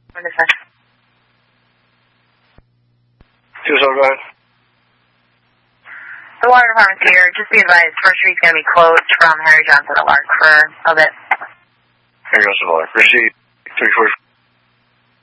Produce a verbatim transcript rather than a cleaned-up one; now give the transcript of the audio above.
What is that? Two so go ahead. The water department's here. Just be advised, first week's going to be closed from Harry Johnson at Lark for a bit. Harry Johnson at Lark. Receipt three four.